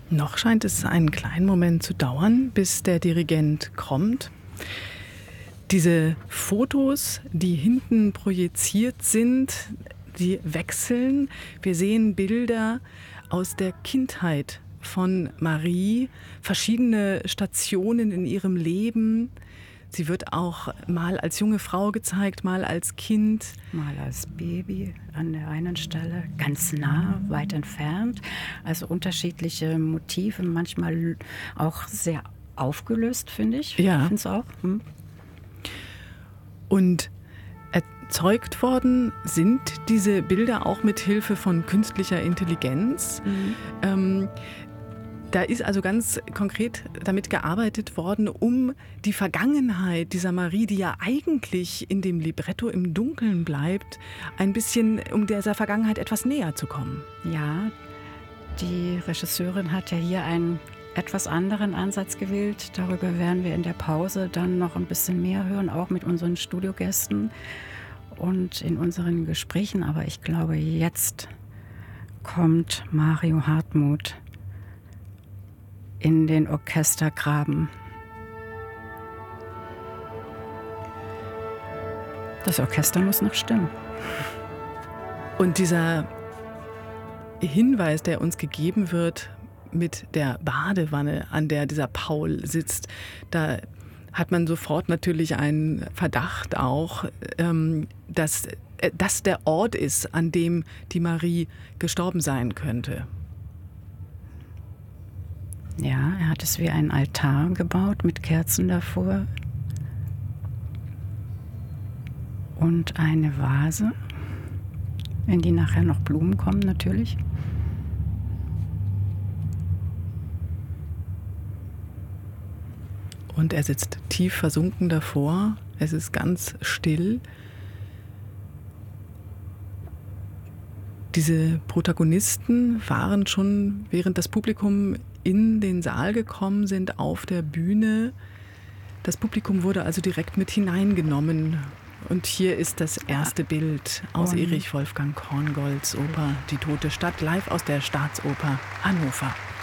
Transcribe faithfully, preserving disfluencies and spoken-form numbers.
Noch scheint es einen kleinen Moment zu dauern, bis der Dirigent kommt. Diese Fotos, die hinten projiziert sind, die wechseln. Wir sehen Bilder aus der Kindheit von Marie, verschiedene Stationen in ihrem Leben. Sie wird auch mal als junge Frau gezeigt, mal als Kind. Mal als Baby an der einen Stelle, ganz nah, weit entfernt. Also unterschiedliche Motive, manchmal auch sehr aufgelöst, finde ich. Ja. Finde es auch. Hm. Und erzeugt worden sind diese Bilder auch mit Hilfe von künstlicher Intelligenz. Mhm. Ähm, Da ist also ganz konkret damit gearbeitet worden, um die Vergangenheit dieser Marie, die ja eigentlich in dem Libretto im Dunkeln bleibt, ein bisschen, um dieser Vergangenheit etwas näher zu kommen. Ja, die Regisseurin hat ja hier einen etwas anderen Ansatz gewählt. Darüber werden wir in der Pause dann noch ein bisschen mehr hören, auch mit unseren Studiogästen und in unseren Gesprächen. Aber ich glaube, jetzt kommt Mario Hartmuth in den Orchestergraben. Das Orchester muss noch stimmen. Und dieser Hinweis, der uns gegeben wird mit der Badewanne, an der dieser Paul sitzt, da hat man sofort natürlich einen Verdacht auch, ähm, dass das der Ort ist, an dem die Marie gestorben sein könnte. Ja, er hat es wie ein Altar gebaut mit Kerzen davor und eine Vase, in die nachher noch Blumen kommen natürlich. Und er sitzt tief versunken davor, es ist ganz still. Diese Protagonisten waren schon, während das Publikum in den Saal gekommen sind, auf der Bühne. Das Publikum wurde also direkt mit hineingenommen. Und hier ist das erste Bild aus Erich Wolfgang Korngolds Oper Die tote Stadt, live aus der Staatsoper Hannover.